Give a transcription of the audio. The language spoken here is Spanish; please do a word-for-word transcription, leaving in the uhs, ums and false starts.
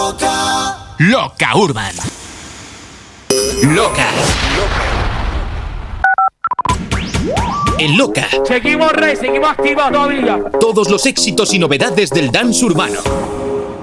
Loca. Loca Urban. Loca. En Loca. Seguimos, rey, seguimos activos todavía. Todos los éxitos y novedades del dance urbano.